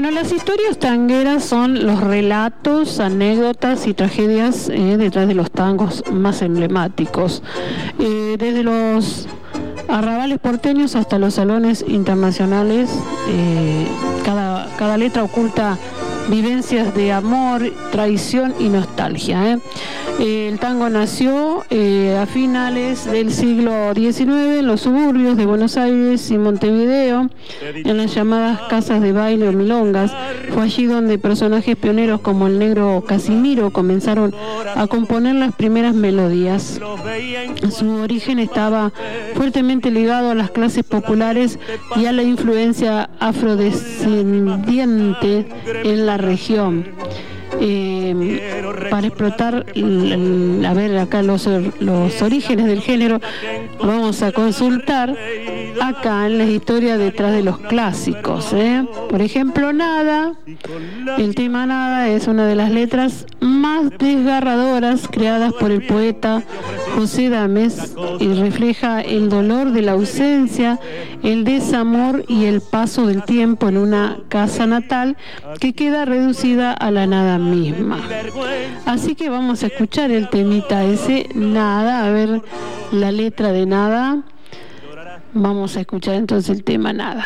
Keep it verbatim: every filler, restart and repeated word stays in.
Bueno, las historias tangueras son los relatos, anécdotas y tragedias eh, detrás de los tangos más emblemáticos. Eh, desde los arrabales porteños hasta los salones internacionales, eh, cada, cada letra oculta vivencias de amor, traición y nostalgia. ¿eh? El tango nació eh, a finales del siglo diecinueve en los suburbios de Buenos Aires y Montevideo, en las llamadas casas de baile o milongas. Fue allí donde personajes pioneros como el negro Casimiro comenzaron a componer las primeras melodías. Su origen estaba fuertemente ligado a las clases populares y a la influencia afrodescendiente en la región. Eh, para explotar, a ver acá los, los orígenes del género, vamos a consultar acá en la historia detrás de los clásicos. ¿eh? Por ejemplo, Nada, el tema Nada es una de las letras más desgarradoras creadas por el poeta José Dames y refleja el dolor de la ausencia, el desamor y el paso del tiempo en una casa natal que queda reducida a la nada misma. Así que vamos a escuchar el temita ese, Nada, a ver la letra de Nada. Vamos a escuchar entonces el tema Nada.